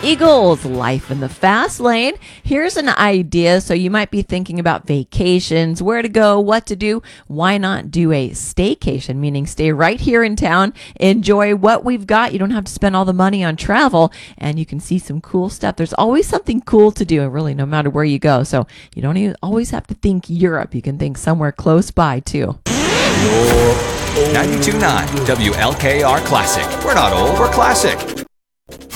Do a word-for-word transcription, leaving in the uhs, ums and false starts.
Eagles, life in the fast lane. Here's an idea. So you might be thinking about vacations, where to go, what to do. Why not do a staycation, meaning stay right here in town, enjoy what we've got. You don't have to spend all the money on travel, and you can see some cool stuff. There's always something cool to do, really, no matter where you go. So you don't even always have to think Europe. You can think somewhere close by, too. ninety-two point nine W L K R Classic. We're not old, we're classic.